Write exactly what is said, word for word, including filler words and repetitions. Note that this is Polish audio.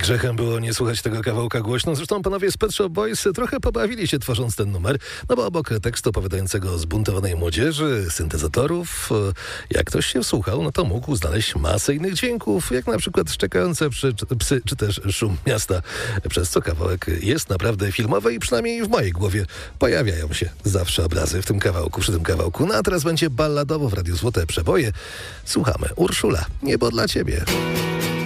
Grzechem było nie słuchać tego kawałka głośno. Zresztą panowie z Pet Shop Boys trochę pobawili się tworząc ten numer, no bo obok tekstu opowiadającego o zbuntowanej młodzieży, syntezatorów, jak ktoś się wsłuchał, no to mógł znaleźć masę innych dźwięków, jak na przykład szczekające psy, psy czy też szum miasta, przez co kawałek jest naprawdę filmowy i przynajmniej w mojej głowie pojawiają się zawsze obrazy w tym kawałku, przy tym kawałku. No a teraz będzie balladowo w Radiu Złote Przeboje. Słuchamy. Urszula, niebo dla ciebie.